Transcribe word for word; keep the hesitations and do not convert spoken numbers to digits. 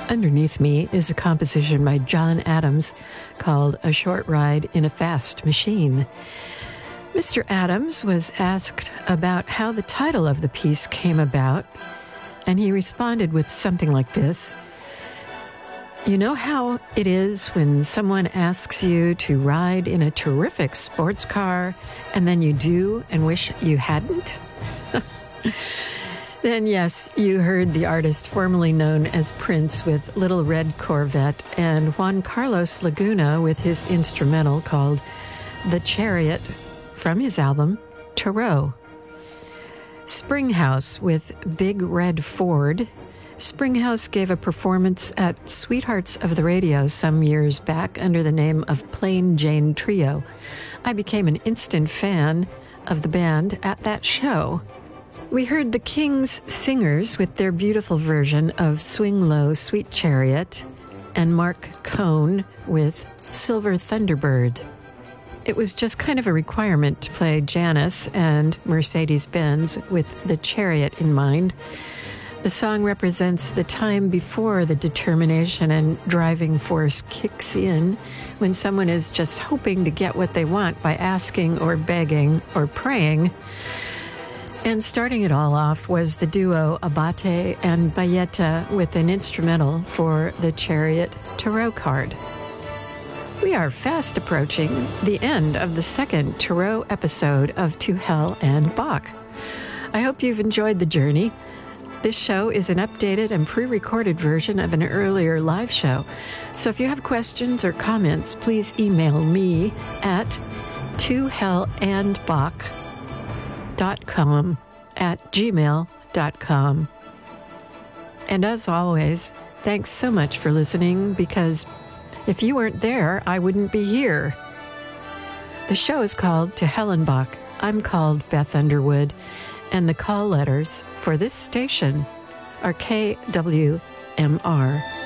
Underneath me is a composition by John Adams called A Short Ride in a Fast Machine. Mister Adams was asked about how the title of the piece came about, and he responded with something like this. You know how it is when someone asks you to ride in a terrific sports car, and then you do and wish you hadn't? Then, yes, you heard the artist formerly known as Prince with Little Red Corvette, and Juan Carlos Laguna with his instrumental called The Chariot from his album Tarot. Springhouse with Big Red Ford. Springhouse gave a performance at Sweethearts of the Radio some years back under the name of Plain Jane Trio. I became an instant fan of the band at that show. We heard the King's Singers with their beautiful version of Swing Low, Sweet Chariot, and Mark Cohn with Silver Thunderbird. It was just kind of a requirement to play Janis and Mercedes-Benz with the Chariot in mind. The song represents the time before the determination and driving force kicks in, when someone is just hoping to get what they want by asking or begging or praying. And starting it all off was the duo Abate and Bayeta with an instrumental for the Chariot Tarot card. We are fast approaching the end of the second Tarot episode of To Hell and Bach. I hope you've enjoyed the journey. This show is an updated and pre-recorded version of an earlier live show. So if you have questions or comments, please email me at tohellandbach dot com at gmail dot com. And as always, thanks so much for listening, because if you weren't there, I wouldn't be here. The show is called To Hell and Bach. I'm called Beth Underwood, and the call letters for this station are K W M R.